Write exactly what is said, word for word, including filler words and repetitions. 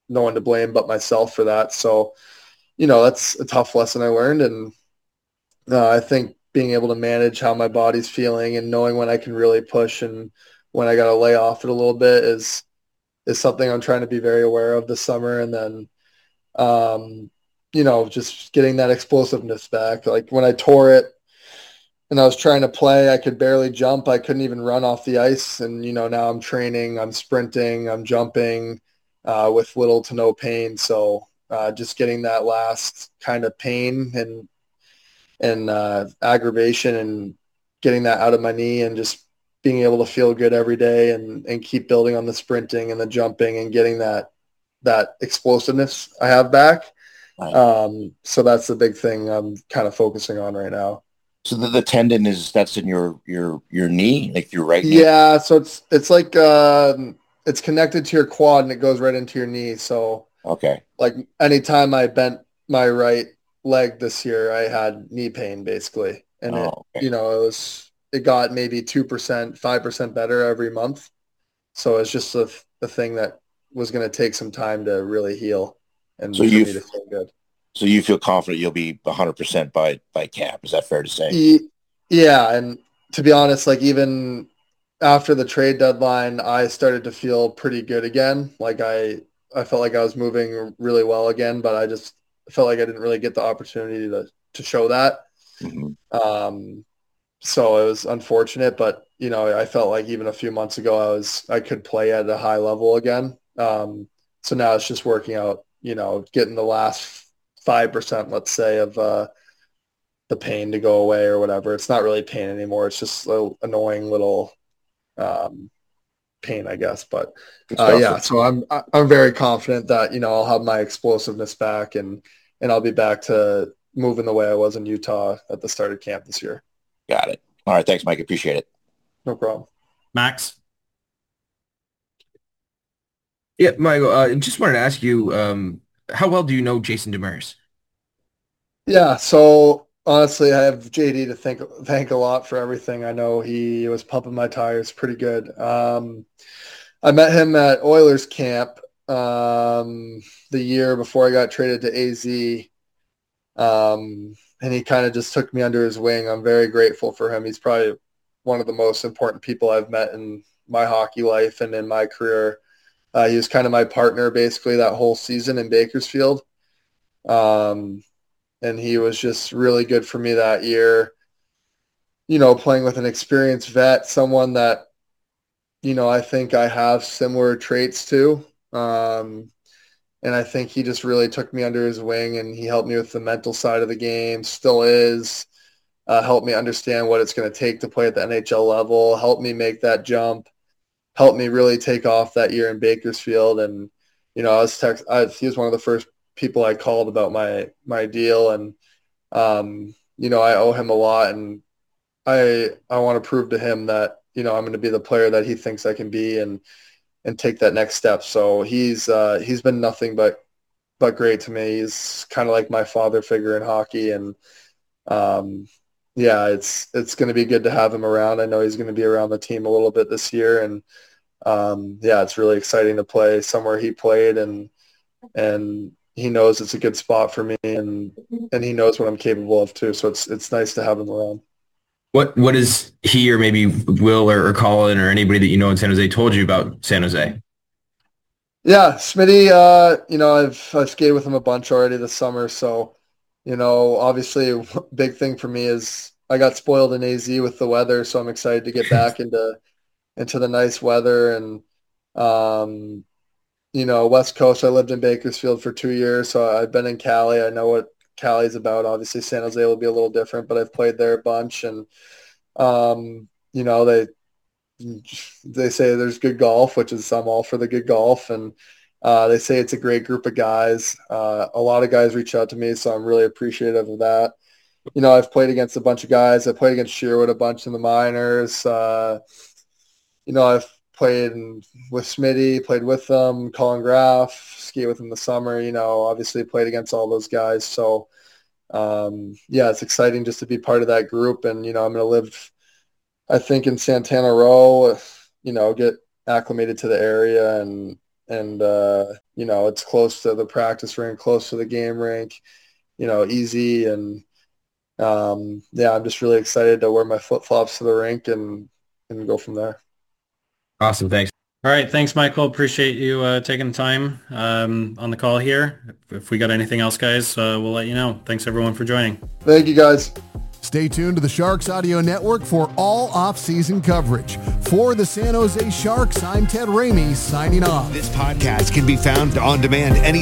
no one to blame but myself for that. So, you know, that's a tough lesson I learned. And uh, I think being able to manage how my body's feeling and knowing when I can really push and when I got to lay off it a little bit is is something I'm trying to be very aware of this summer. And then, um, you know, just getting that explosiveness back. Like when I tore it and I was trying to play, I could barely jump. I couldn't even run off the ice. And, you know, now I'm training, I'm sprinting, I'm jumping uh, with little to no pain. So uh, just getting that last kind of pain and, and uh, aggravation and getting that out of my knee and just being able to feel good every day and, and keep building on the sprinting and the jumping and getting that, that explosiveness I have back. Right. Um, so that's the big thing I'm kind of focusing on right now. So the, the tendon is that's in your your your knee, like your right knee. Yeah, so it's it's like uh, it's connected to your quad and it goes right into your knee. So Okay. like anytime I bent my right leg this year, I had knee pain basically, and it Oh, okay. you know it was it got maybe two percent, five percent better every month. So it's just a, a thing that was going to take some time to really heal So and for you me to feel good. so you feel confident you'll be one hundred percent by by camp. Is that fair to say? Ye- Yeah, and to be honest, like even after the trade deadline, I started to feel pretty good again. Like I, I felt like I was moving really well again, but I just felt like I didn't really get the opportunity to to show that. Hmm. Um, so it was unfortunate, but you know, I felt like even a few months ago, I was I could play at a high level again. Um, so now it's just working out, you know, getting the last five percent, let's say, of uh, the pain to go away or whatever. It's not really pain anymore. It's just a annoying little um, pain, I guess. But Good uh, stuff. yeah, so I'm I'm very confident that you know I'll have my explosiveness back and and I'll be back to moving the way I was in Utah at the start of camp this year. Got it. All right. Thanks, Mike. Appreciate it. No problem. Max? Yeah, Michael, uh, just wanted to ask you, um, how well do you know Jason Demers? Yeah, so honestly, I have J D to thank thank a lot for everything. I know he was pumping my tires pretty good. Um, I met him at Oilers camp um, the year before I got traded to A Z. Um, and he kind of just took me under his wing. I'm very grateful for him. He's probably one of the most important people I've met in my hockey life and in my career. Uh, he was kind of my partner basically that whole season in Bakersfield. Um, and he was just really good for me that year. You know, playing with an experienced vet, someone that, you know, I think I have similar traits to. Um, and I think he just really took me under his wing and he helped me with the mental side of the game, still is, uh, helped me understand what it's going to take to play at the N H L level, helped me make that jump, helped me really take off that year in Bakersfield. And, you know, I was text, I, he was one of the first people I called about my, my deal. And, um, you know, I owe him a lot and I, I want to prove to him that, you know, I'm going to be the player that he thinks I can be and, and take that next step. So he's, uh, he's been nothing but but great to me. He's kind of like my father figure in hockey, and um, yeah, it's it's going to be good to have him around. I know he's going to be around the team a little bit this year, and um, yeah, it's really exciting to play somewhere he played, and and he knows it's a good spot for me, and and he knows what I'm capable of too. So it's it's nice to have him around. What what is he or maybe Will or, or Colin or anybody that you know in San Jose told you about San Jose? Yeah, Smitty, uh, you know, I've I've skated with him a bunch already this summer, so you know, obviously a big thing for me is I got spoiled in A Z with the weather, so I'm excited to get back into into the nice weather and um, you know, West Coast. I lived in Bakersfield for two years, so I've been in Cali. I know what Cali's about. Obviously, San Jose will be a little different, but I've played there a bunch, and um, you know, they they say there's good golf, which is I'm all for the good golf, and uh, they say it's a great group of guys. Uh, a lot of guys reach out to me, so I'm really appreciative of that. You know, I've played against a bunch of guys. I played against Sherwood a bunch in the minors. Uh, you know, I've played in, with Smitty, played with them, Colin Graff, ski with him the summer. You know, obviously played against all those guys. So um, yeah, it's exciting just to be part of that group. And you know, I'm going to live I think in Santana Row, you know, get acclimated to the area and and uh, you know, it's close to the practice rink, close to the game rink, you know, easy. And um, yeah, I'm just really excited to wear my flip-flops to the rink and, and go from there. Awesome. Thanks. All right. Thanks, Michael. Appreciate you uh, taking the time um, on the call here. If we got anything else, guys, uh, we'll let you know. Thanks, everyone, for joining. Thank you, guys. Stay tuned to the Sharks Audio Network for all off-season coverage. For the San Jose Sharks, I'm Ted Ramey, signing off. This podcast can be found on demand anytime.